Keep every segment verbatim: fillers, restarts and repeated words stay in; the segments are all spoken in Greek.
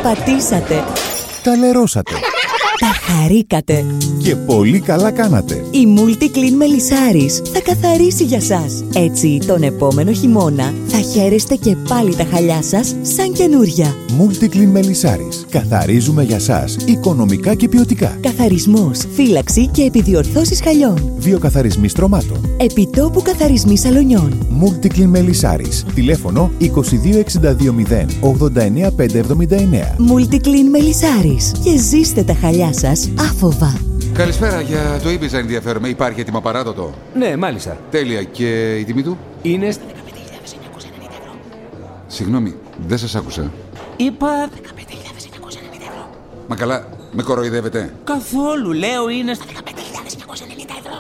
Τα πατήσατε. Τα λερώσατε. Τα χαρήκατε. Και πολύ καλά κάνατε. Η Multiclean Μελισσάρης θα καθαρίσει για σας. Έτσι, τον επόμενο χειμώνα θα χαίρεστε και πάλι τα χαλιά σας σαν καινούρια. Multiclean Μελισσάρης. Καθαρίζουμε για σας οικονομικά και ποιοτικά. Καθαρισμός, φύλαξη και επιδιορθώσεις χαλιών. Βιοκαθαρισμοί στρωμάτων. Επιτόπου καθαρισμοί σαλονιών. Multiclean Μελισσάρης. Τηλέφωνο είκοσι δύο εξήντα δύο μηδέν ογδόντα εννέα πεντακόσια εβδομήντα εννέα. Multiclean Μελισσάρης. Και ζήστε τα χαλιά σας άφοβα. Καλησπέρα, για το Ibiza ενδιαφέρομαι. Υπάρχει έτοιμο παράδοτο? Ναι, μάλιστα. Τέλεια. Και η τιμή του? Είναι... δεκαπέντε χιλιάδες εννιακόσια ενενήντα ευρώ. Συγγνώμη, δεν σας άκουσα. Είπα... δεκαπέντε χιλιάδες εννιακόσια ενενήντα ευρώ. Μα καλά, με κοροϊδεύετε? Καθόλου, λέω είναι... Στα δεκαπέντε χιλιάδες εννιακόσια ενενήντα ευρώ.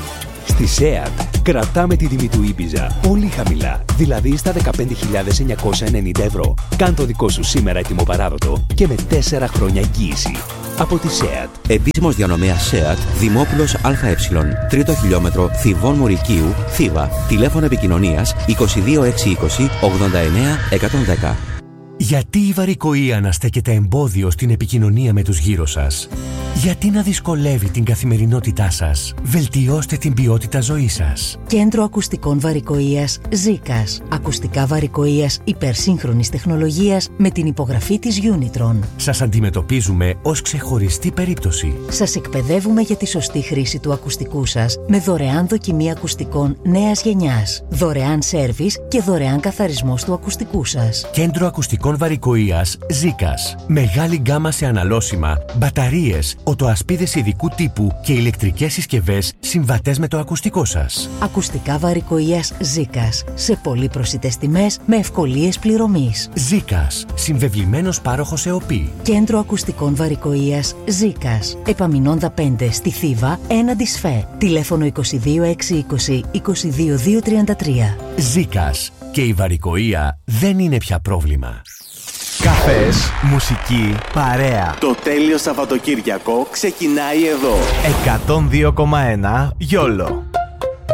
Στη ΣΕΑΤ κρατάμε τη τιμή του Ibiza πολύ χαμηλά, δηλαδή στα δεκαπέντε χιλιάδες εννιακόσια ενενήντα ευρώ. Κάν το δικό σου σήμερα έτοιμο παράδοτο και με τέσσερα χρόνια εγγύηση. Από τη ΣΕΑΤ. Επίσημος διανομέας ΣΕΑΤ, Δημόπουλος ΑΕ, τρίτο χιλιόμετρο, Θηβών Μουρικίου, Θήβα. Τηλέφωνο επικοινωνίας είκοσι δύο εξακόσια είκοσι ογδόντα εννέα εκατόν δέκα. Γιατί η βαρικοεία να στέκεται εμπόδιο στην επικοινωνία με τους γύρω σας? Γιατί να δυσκολεύει την καθημερινότητά σας? Βελτιώστε την ποιότητα ζωής σας. Κέντρο Ακουστικών Βαρικοείας Ζίκας. Ακουστικά βαρικοείας υπερσύγχρονης τεχνολογίας με την υπογραφή της Unitron. Σας αντιμετωπίζουμε ως ξεχωριστή περίπτωση. Σας εκπαιδεύουμε για τη σωστή χρήση του ακουστικού σας με δωρεάν δοκιμή ακουστικών νέας γενιάς, δωρεάν σέρβις και δωρεάν καθαρισμός του ακουστικού σας. Κέντρο Ακουστικών Βαρικοείας Ζίκας. Μεγάλη γκάμα σε αναλώσιμα, μπαταρίες, οτοασπίδες ειδικού τύπου και ηλεκτρικές συσκευές συμβατές με το ακουστικό σας. Ακουστικά Βαρικοείας Ζίκας. Σε πολύ προσιτές τιμές με ευκολίες πληρωμής. Ζίκας. Συμβεβλημένος πάροχος ΕΟΠΗ. Κέντρο Ακουστικών Βαρικοείας Ζίκας. Επαμεινώντα πέντε στη Θήβα, έναντι ΣΦΕ. Τηλέφωνο είκοσι δύο εξακόσια είκοσι είκοσι δύο δύο τριάντα τρία. Ζίκας. Και η βαρικοεία δεν είναι πια πρόβλημα. Καφές, μουσική, παρέα. Το τέλειο Σαββατοκύριακο ξεκινάει εδώ. εκατόν δύο κόμμα ένα Γιόλο.